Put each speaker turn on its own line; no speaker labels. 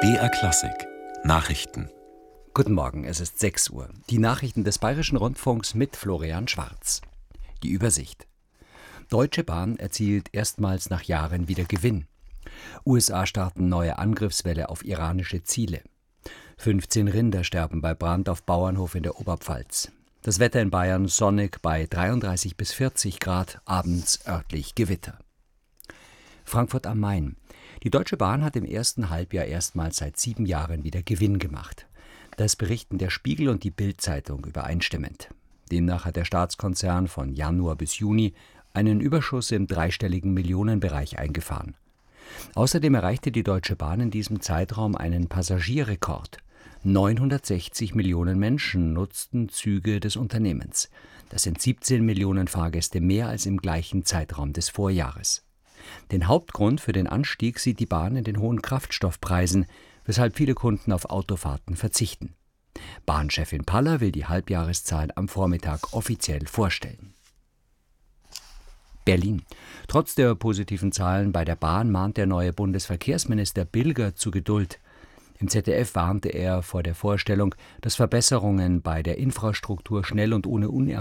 BR Klassik Nachrichten.
Guten Morgen, es ist 6 Uhr. Die Nachrichten des Bayerischen Rundfunks mit Florian Schwarz. Die Übersicht. Deutsche Bahn erzielt erstmals nach Jahren wieder Gewinn. USA starten neue Angriffswelle auf iranische Ziele. 15 Rinder sterben bei Brand auf Bauernhof in der Oberpfalz. Das Wetter in Bayern sonnig bei 33 bis 40 Grad, abends örtlich Gewitter. Frankfurt am Main. Die Deutsche Bahn hat im ersten Halbjahr erstmals seit 7 Jahren wieder Gewinn gemacht. Das berichten der Spiegel und die Bild-Zeitung übereinstimmend. Demnach hat der Staatskonzern von Januar bis Juni einen Überschuss im dreistelligen Millionenbereich eingefahren. Außerdem erreichte die Deutsche Bahn in diesem Zeitraum einen Passagierrekord. 960 Millionen Menschen nutzten Züge des Unternehmens. Das sind 17 Millionen Fahrgäste mehr als im gleichen Zeitraum des Vorjahres. Den Hauptgrund für den Anstieg sieht die Bahn in den hohen Kraftstoffpreisen, weshalb viele Kunden auf Autofahrten verzichten. Bahnchefin Paller will die Halbjahreszahlen am Vormittag offiziell vorstellen. Berlin. Trotz der positiven Zahlen bei der Bahn mahnt der neue Bundesverkehrsminister Bilger zu Geduld. Im ZDF warnte er vor der Vorstellung, dass Verbesserungen bei der Infrastruktur schnell und ohne